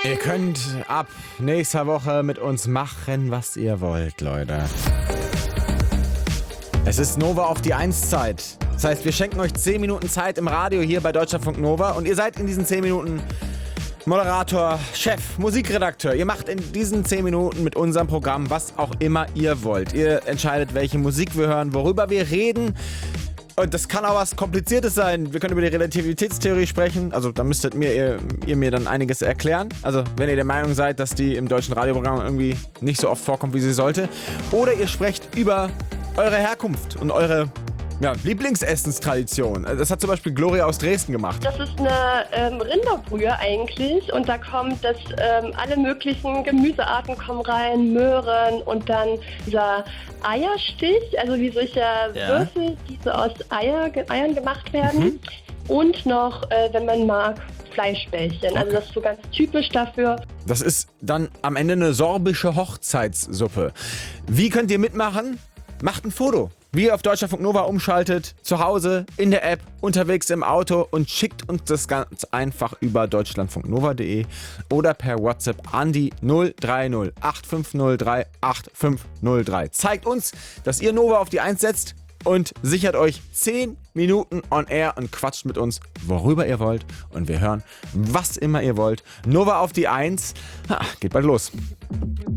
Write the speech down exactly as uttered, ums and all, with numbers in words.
Ihr könnt ab nächster Woche mit uns machen, was ihr wollt, Leute. Es ist Nova auf die eins Zeit. Das heißt, wir schenken euch zehn Minuten Zeit im Radio hier bei Deutschlandfunk Nova und ihr seid in diesen zehn Minuten Moderator, Chef, Musikredakteur. Ihr macht in diesen zehn Minuten mit unserem Programm was auch immer ihr wollt. Ihr entscheidet, welche Musik wir hören, worüber wir reden. Und das kann auch was Kompliziertes sein. Wir können über die Relativitätstheorie sprechen. Also da müsstet mir, ihr, ihr mir dann einiges erklären. Also wenn ihr der Meinung seid, dass die im deutschen Radioprogramm irgendwie nicht so oft vorkommt, wie sie sollte. Oder ihr sprecht über eure Herkunft und eure ja, Lieblingsessenstradition. Das hat zum Beispiel Gloria aus Dresden gemacht. Das ist eine ähm, Rinderbrühe eigentlich und da kommt das, ähm, alle möglichen Gemüsearten kommen rein, Möhren und dann dieser Eierstich, also wie solche Ja. Würfel, die so aus Eier, ge- Eiern gemacht werden. Mhm. Und noch, äh, wenn man mag, Fleischbällchen. Also das ist so ganz typisch dafür. Das ist dann am Ende eine sorbische Hochzeitssuppe. Wie könnt ihr mitmachen? Macht ein Foto. Wie ihr auf Deutschlandfunk Nova umschaltet, zu Hause, in der App, unterwegs im Auto und schickt uns das ganz einfach über deutschlandfunknova punkt de oder per WhatsApp an die null drei null acht fünf null drei acht fünf null drei. Zeigt uns, dass ihr Nova auf die eins setzt und sichert euch zehn Minuten on air und quatscht mit uns, worüber ihr wollt. Und wir hören, was immer ihr wollt. Nova auf die eins. Ha, geht bald los.